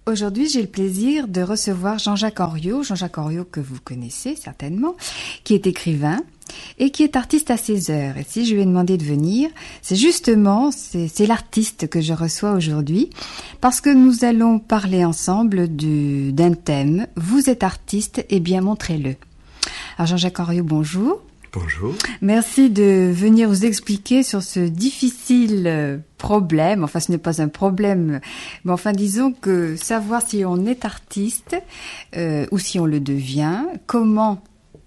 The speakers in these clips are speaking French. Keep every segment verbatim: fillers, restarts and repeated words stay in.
Aujourd'hui, j'ai le plaisir de recevoir Jean-Jacques Henriot, Jean-Jacques Henriot que vous connaissez certainement, qui est écrivain et qui est artiste à ses heures. Et si je lui ai demandé de venir, c'est justement, c'est, c'est l'artiste que je reçois aujourd'hui, parce que nous allons parler ensemble du, d'un thème. Vous êtes artiste, eh bien montrez-le. Alors Jean-Jacques Henriot, bonjour. Bonjour. Merci de venir vous expliquer sur ce difficile problème. Enfin, ce n'est pas un problème, mais enfin, disons que savoir si on est artiste euh, ou si on le devient, comment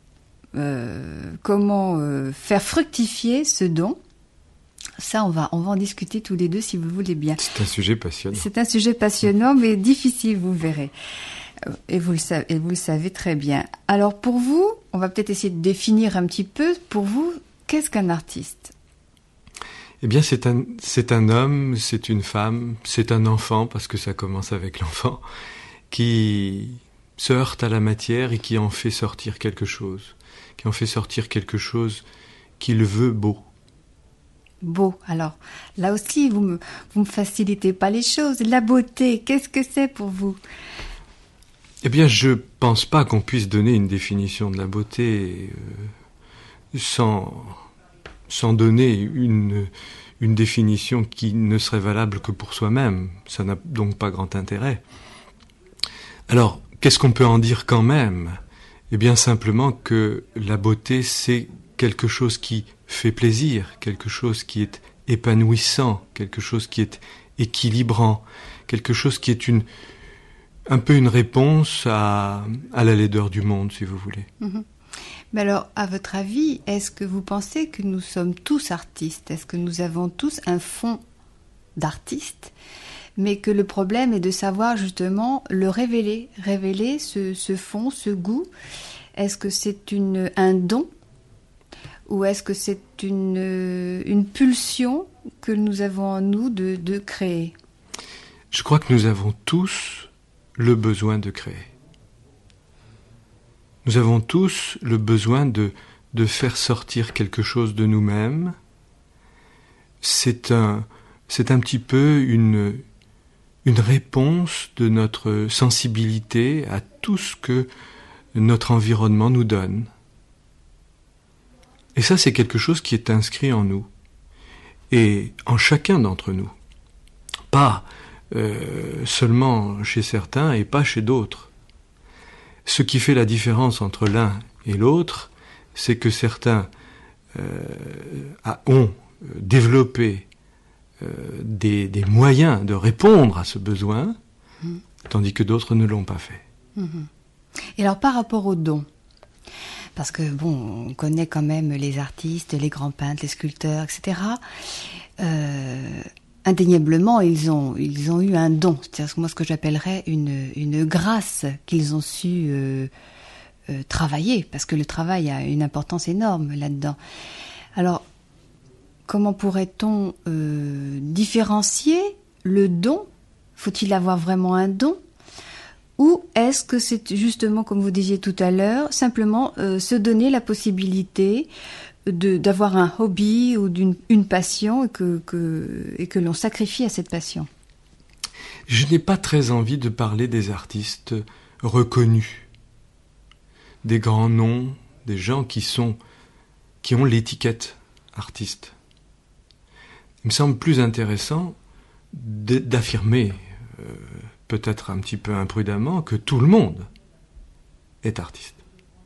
euh, comment euh, faire fructifier ce don. Ça, on va on va en discuter tous les deux si vous voulez bien. C'est un sujet passionnant. C'est un sujet passionnant, mais difficile, vous verrez. Et vous, le savez, et vous le savez très bien. Alors pour vous, on va peut-être essayer de définir un petit peu, pour vous, qu'est-ce qu'un artiste ? Eh bien, c'est un, c'est un homme, c'est une femme, c'est un enfant, parce que ça commence avec l'enfant, qui se heurte à la matière et qui en fait sortir quelque chose, qui en fait sortir quelque chose qu'il veut beau. Beau, alors, là aussi, vous me, vous me facilitez pas les choses. La beauté, qu'est-ce que c'est pour vous ? Eh bien, je pense pas qu'on puisse donner une définition de la beauté euh, sans, sans donner une, une définition qui ne serait valable que pour soi-même. Ça n'a donc pas grand intérêt. Alors, qu'est-ce qu'on peut en dire quand même ? Eh bien, simplement que la beauté, c'est quelque chose qui fait plaisir, quelque chose qui est épanouissant, quelque chose qui est équilibrant, quelque chose qui est une... un peu une réponse à, à la laideur du monde, si vous voulez. Mmh. Mais alors, à votre avis, est-ce que vous pensez que nous sommes tous artistes ? Est-ce que nous avons tous un fond d'artiste ? Mais que le problème est de savoir justement le révéler, révéler ce, ce fond, ce goût. Est-ce que c'est une, un don ? Ou est-ce que c'est une, une pulsion que nous avons en nous de, de créer ? Je crois que nous avons tous le besoin de créer. Nous avons tous le besoin de, de faire sortir quelque chose de nous-mêmes. C'est un, c'est un petit peu une, une réponse de notre sensibilité à tout ce que notre environnement nous donne. Et ça, c'est quelque chose qui est inscrit en nous, et en chacun d'entre nous. Pas Euh, seulement chez certains et pas chez d'autres. Ce qui fait la différence entre l'un et l'autre, c'est que certains euh, ont développé euh, des, des moyens de répondre à ce besoin, mmh. tandis que d'autres ne l'ont pas fait. Mmh. Et alors par rapport aux dons, parce que bon, on connaît quand même les artistes, les grands peintres, les sculpteurs, et cetera. Euh, Indéniablement, ils ont, ils ont eu un don, c'est-à-dire moi ce que j'appellerais une, une grâce qu'ils ont su euh, euh, travailler, parce que le travail a une importance énorme là-dedans. Alors, comment pourrait-on euh, différencier le don ? Faut-il avoir vraiment un don ? Ou est-ce que c'est justement, comme vous disiez tout à l'heure, simplement euh, se donner la possibilité De, d'avoir un hobby ou d'une une passion et que, que, et que l'on sacrifie à cette passion. Je n'ai pas très envie de parler des artistes reconnus, des grands noms, des gens qui sont, qui ont l'étiquette artiste. Il me semble plus intéressant de, d'affirmer, euh, peut-être un petit peu imprudemment, que tout le monde est artiste.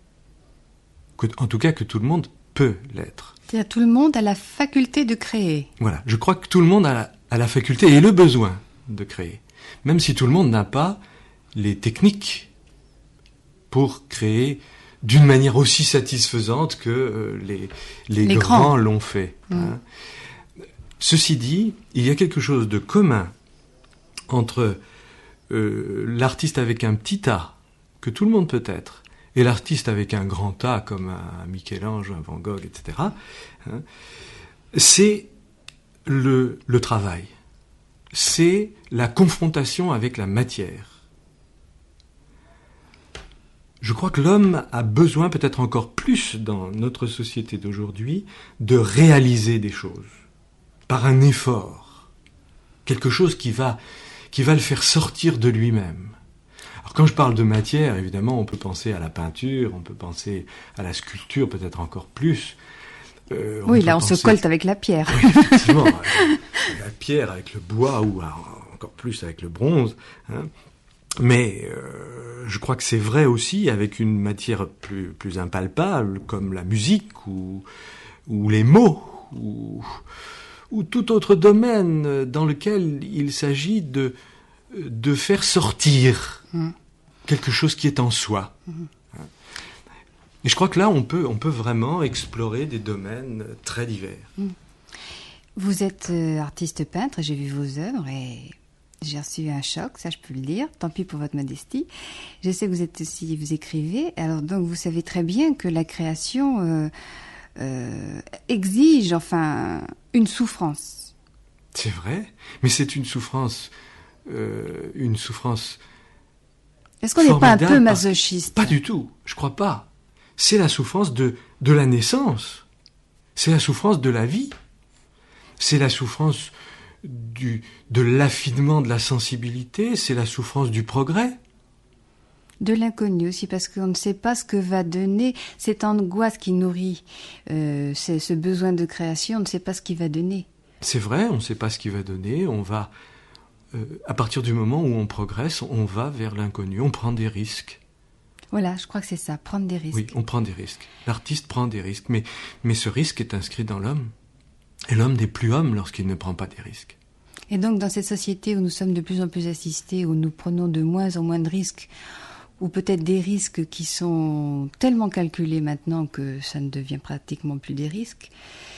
Que, en tout cas, que tout le monde peut l'être. C'est-à-dire tout le monde a la faculté de créer. Voilà, je crois que tout le monde a la, a la faculté et le besoin de créer. Même si tout le monde n'a pas les techniques pour créer d'une manière aussi satisfaisante que euh, les, les, les grands, grands l'ont fait. Mmh. Hein. Ceci dit, il y a quelque chose de commun entre euh, l'artiste avec un petit A, que tout le monde peut être, et l'artiste avec un grand A, comme un Michel-Ange, un Van Gogh, et cetera, hein, c'est le, le travail. C'est la confrontation avec la matière. Je crois que l'homme a besoin, peut-être encore plus dans notre société d'aujourd'hui, de réaliser des choses, par un effort. Quelque chose qui va, qui va le faire sortir de lui-même. Alors quand je parle de matière, évidemment, on peut penser à la peinture, on peut penser à la sculpture, peut-être encore plus. Euh, oui, là on penser... se colle avec la pierre. Oui, effectivement, avec la pierre, avec le bois, ou encore plus avec le bronze. Hein. Mais euh, je crois que c'est vrai aussi avec une matière plus, plus impalpable, comme la musique, ou, ou les mots, ou... ou tout autre domaine dans lequel il s'agit de, de faire sortir mmh. quelque chose qui est en soi. Mmh. Et je crois que là, on peut, on peut vraiment explorer des domaines très divers. Mmh. Vous êtes euh, artiste peintre, j'ai vu vos œuvres et j'ai reçu un choc, ça je peux le dire, tant pis pour votre modestie. Je sais que vous êtes aussi, vous écrivez, alors donc vous savez très bien que la création... Euh, Euh, exige, enfin, une souffrance. C'est vrai, mais c'est une souffrance, euh, une souffrance. Est-ce qu'on n'est pas un peu masochiste ? Pas du tout, je crois pas. C'est la souffrance de de la naissance, c'est la souffrance de la vie, c'est la souffrance du de l'affinement de la sensibilité, c'est la souffrance du progrès. De l'inconnu aussi, parce qu'on ne sait pas ce que va donner cette angoisse qui nourrit euh, ce, ce besoin de création, on ne sait pas ce qu'il va donner. C'est vrai, on ne sait pas ce qu'il va donner, on va, euh, à partir du moment où on progresse, on va vers l'inconnu, on prend des risques. Voilà, je crois que c'est ça, prendre des risques. Oui, on prend des risques. L'artiste prend des risques, mais, mais ce risque est inscrit dans l'homme. Et l'homme n'est plus homme lorsqu'il ne prend pas des risques. Et donc, dans cette société où nous sommes de plus en plus assistés, où nous prenons de moins en moins de risques, ou peut-être des risques qui sont tellement calculés maintenant que ça ne devient pratiquement plus des risques.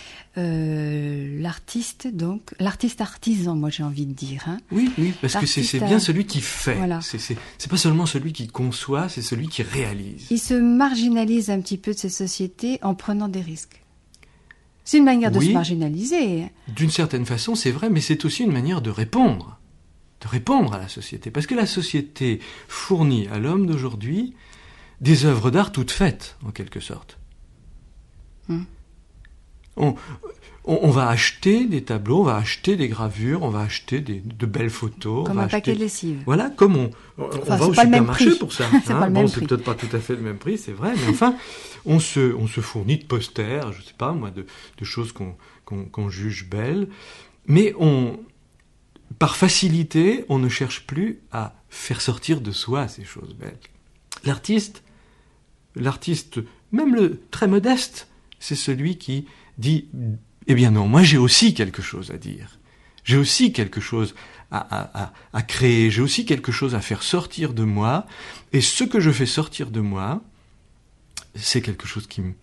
Euh, l'artiste, donc, l'artiste artisan, moi j'ai envie de dire. Hein. Oui, oui, parce l'artiste que c'est, c'est bien celui qui fait. Voilà. C'est, c'est, c'est pas seulement celui qui conçoit, c'est celui qui réalise. Il se marginalise un petit peu de ces sociétés en prenant des risques. C'est une manière de oui, se marginaliser. D'une certaine façon, c'est vrai, mais c'est aussi une manière de répondre. de répondre à la société. Parce que la société fournit à l'homme d'aujourd'hui des œuvres d'art toutes faites, en quelque sorte. Mmh. On, on, on va acheter des tableaux, on va acheter des gravures, on va acheter des, de belles photos. Comme on va un acheter... paquet de lessive. Voilà, comme on, on, enfin, on va au supermarché pour ça. c'est hein. pas le bon, même c'est prix. peut-être pas tout à fait le même prix, c'est vrai, mais enfin, on se, on se fournit de posters, je sais pas moi, de, de choses qu'on, qu'on, qu'on juge belles, mais on... Par facilité, on ne cherche plus à faire sortir de soi ces choses belles. L'artiste, l'artiste, même le très modeste, c'est celui qui dit « Eh bien non, moi j'ai aussi quelque chose à dire. J'ai aussi quelque chose à, à, à, à créer, j'ai aussi quelque chose à faire sortir de moi. Et ce que je fais sortir de moi, c'est quelque chose qui me,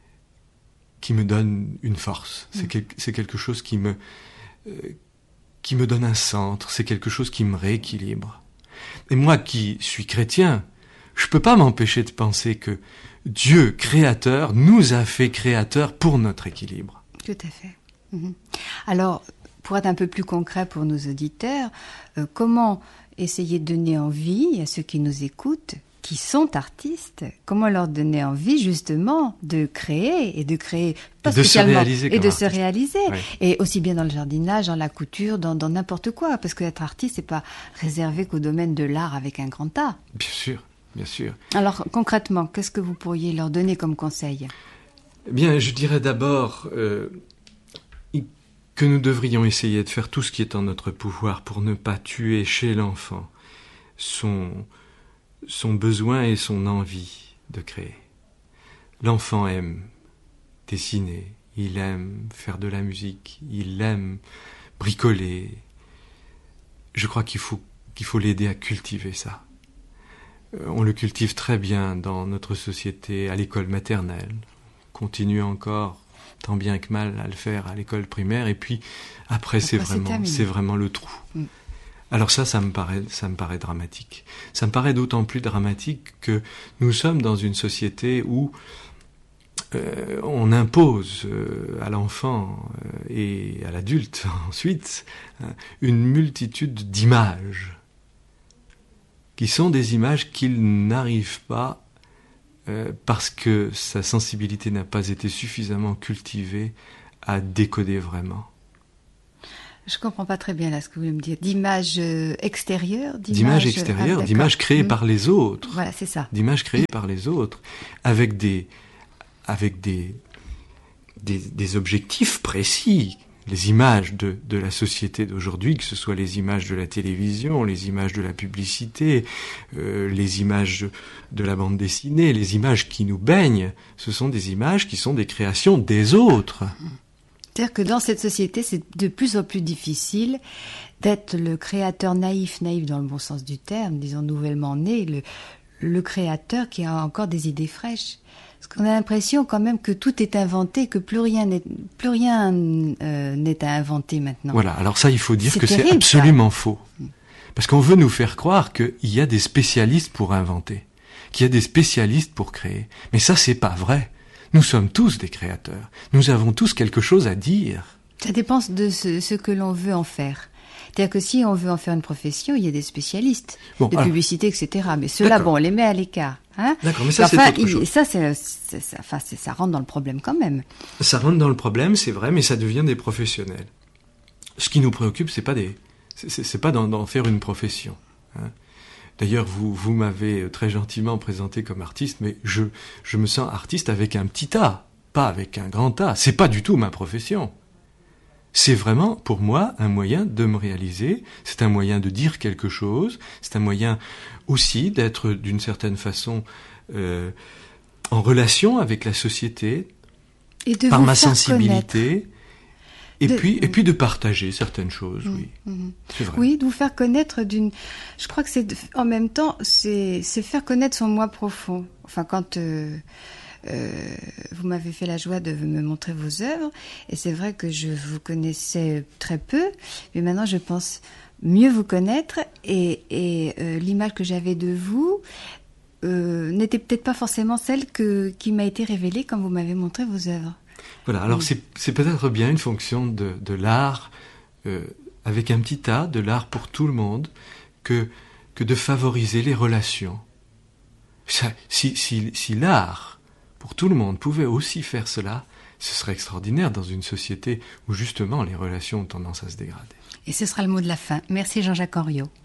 qui me donne une force. C'est, quel, c'est quelque chose qui me... Euh, qui me donne un centre, c'est quelque chose qui me rééquilibre. Et moi qui suis chrétien, je peux pas m'empêcher de penser que Dieu, créateur, nous a fait créateurs pour notre équilibre. Tout à fait. Mmh. Alors, pour être un peu plus concret pour nos auditeurs, euh, comment essayer de donner envie à ceux qui nous écoutent, qui sont artistes, comment leur donner envie justement de créer et de créer pas et de se réaliser et de artiste. se réaliser oui. Et aussi bien dans le jardinage, dans la couture, dans, dans n'importe quoi, parce que être artiste c'est pas réservé qu'au domaine de l'art avec un grand A. Bien sûr, bien sûr. Alors concrètement, qu'est-ce que vous pourriez leur donner comme conseil ? Eh bien, je dirais d'abord euh, que nous devrions essayer de faire tout ce qui est en notre pouvoir pour ne pas tuer chez l'enfant son son besoin et son envie de créer. L'enfant aime dessiner, il aime faire de la musique, il aime bricoler. Je crois qu'il faut, qu'il faut l'aider à cultiver ça. Euh, on le cultive très bien dans notre société, à l'école maternelle. On continue encore, tant bien que mal, à le faire à l'école primaire, et puis après, après c'est, vraiment, c'est, c'est vraiment le trou. Mm. Alors ça, ça me paraît, ça me paraît dramatique. Ça me paraît d'autant plus dramatique que nous sommes dans une société où euh, on impose euh, à l'enfant euh, et à l'adulte ensuite euh, une multitude d'images qui sont des images qu'il n'arrive pas euh, parce que sa sensibilité n'a pas été suffisamment cultivée à décoder vraiment. Je comprends pas très bien là ce que vous voulez me dire. D'image euh, extérieure, d'image extérieure, ah, d'image créée mmh. par les autres. Voilà, c'est ça. D'image créée mmh. par les autres, avec des, avec des, des, des objectifs précis. Les images de, de la société d'aujourd'hui, que ce soit les images de la télévision, les images de la publicité, euh, les images de la bande dessinée, les images qui nous baignent, ce sont des images qui sont des créations des autres. C'est-à-dire que dans cette société, c'est de plus en plus difficile d'être le créateur naïf, naïf dans le bon sens du terme, disons nouvellement né, le, le créateur qui a encore des idées fraîches. Parce qu'on a l'impression quand même que tout est inventé, que plus rien n'est, plus rien euh, n'est à inventer maintenant. Voilà, alors ça, il faut dire c'est que terrible, c'est absolument ça. faux. Parce qu'on veut nous faire croire qu'il y a des spécialistes pour inventer, qu'il y a des spécialistes pour créer. Mais ça, c'est pas vrai. Nous sommes tous des créateurs. Nous avons tous quelque chose à dire. Ça dépend de ce, ce que l'on veut en faire. C'est-à-dire que si on veut en faire une profession, il y a des spécialistes bon, de alors, publicité, et cetera. Mais ceux-là, bon, on les met à l'écart. Hein, d'accord, mais ça, enfin, c'est autre chose. Il, ça, c'est, c'est, ça, enfin, c'est, ça rentre dans le problème quand même. Ça rentre dans le problème, c'est vrai, mais ça devient des professionnels. Ce qui nous préoccupe, c'est pas des, c'est, c'est, c'est pas d'en, d'en faire une profession. Hein. D'ailleurs, vous, vous m'avez très gentiment présenté comme artiste, mais je, je me sens artiste avec un petit A, pas avec un grand A. C'est pas du tout ma profession. C'est vraiment, pour moi, un moyen de me réaliser, c'est un moyen de dire quelque chose, c'est un moyen aussi d'être, d'une certaine façon, euh, en relation avec la société, et de par vous ma faire sensibilité, connaître. et de... puis, et puis de partager certaines choses, mmh, oui. Mmh. C'est vrai. Oui, de vous faire connaître d'une... Je crois que c'est, de... en même temps, c'est, c'est faire connaître son moi profond. Enfin, quand... Euh... Euh, vous m'avez fait la joie de me montrer vos œuvres et c'est vrai que je vous connaissais très peu, mais maintenant je pense mieux vous connaître et, et euh, l'image que j'avais de vous euh, n'était peut-être pas forcément celle que, qui m'a été révélée quand vous m'avez montré vos œuvres. Voilà, alors oui. c'est, c'est peut-être bien une fonction de, de l'art euh, avec un petit A, de l'art pour tout le monde, que, que de favoriser les relations. Ça, si, si, si l'art pour tout le monde pouvait aussi faire cela, ce serait extraordinaire dans une société où justement les relations ont tendance à se dégrader. Et ce sera le mot de la fin. Merci Jean-Jacques Henriot.